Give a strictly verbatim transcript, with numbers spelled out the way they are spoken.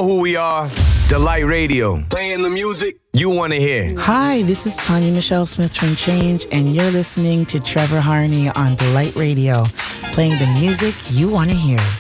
who we are. Delight Radio. Playing the music you want to hear. Hi, this is Tanya Michelle Smith from Change, and you're listening to Trevor Harney on Delight Radio, playing the music you want to hear.